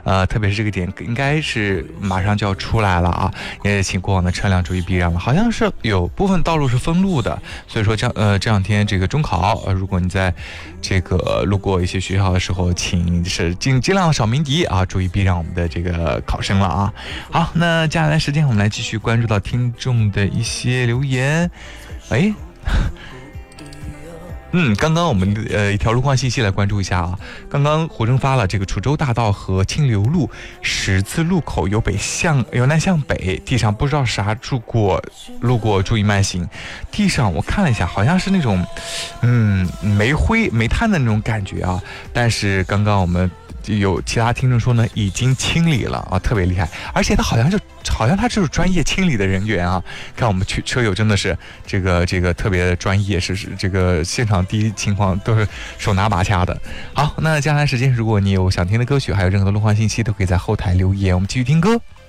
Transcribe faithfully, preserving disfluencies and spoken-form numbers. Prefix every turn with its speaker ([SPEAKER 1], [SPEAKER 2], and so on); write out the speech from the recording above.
[SPEAKER 1] 呃，特别是这个点应该是马上就要出来了啊，也请过往的车辆注意避让了。好像是有部分道路是封路的，所以说这呃这两天这个中考，呃，如果你在这个路过一些学校的时候，请是尽尽量少鸣笛啊，注意避让我们的这个考生了啊。好，那接下来时间我们来继续关注到听众的一些留言。哎。嗯，刚刚我们呃一条路况信息来关注一下啊。刚刚胡征发了这个滁州大道和清流路十字路口由北向由南向北，地上不知道啥路过路过注意慢行。地上我看了一下，好像是那种嗯煤灰煤炭的那种感觉啊。但是刚刚我们有其他听众说呢，已经清理了啊，特别厉害，而且他好像就好像他就是专业清理的人员啊。看我们去车友真的是这个这个特别专业，是是这个现场第一情况都是手拿把掐的。好，那接下来时间，如果你有想听的歌曲，还有任何的路况信息，都可以在后台留言，我们继续听歌。